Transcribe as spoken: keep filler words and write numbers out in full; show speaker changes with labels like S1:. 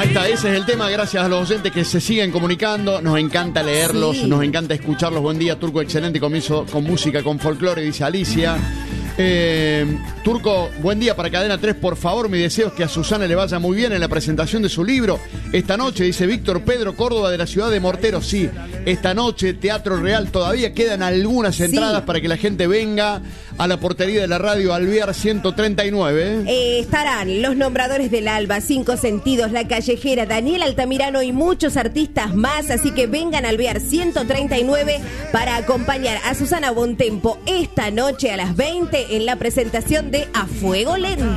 S1: está, ese es el tema. Gracias a los oyentes que se siguen comunicando. Nos encanta leerlos, sí. Nos encanta escucharlos. Buen día, Turco, excelente comienzo con música, con folclore, dice Alicia. Eh, Turco, buen día para Cadena tres, por favor, mi deseo es que a Susana le vaya muy bien en la presentación de su libro esta noche, dice Víctor Pedro Córdoba de la ciudad de Morteros. Sí, esta noche, Teatro Real, todavía quedan algunas entradas sí. para que la gente venga a la portería de la radio Alvear ciento treinta y nueve.
S2: Eh, estarán Los Nombradores del Alba, Cinco Sentidos, La Callejera, Daniel Altamirano y muchos artistas más, así que vengan a Alvear ciento treinta y nueve para acompañar a Susana Bontempo esta noche a las veinte en la presentación de A Fuego Lento.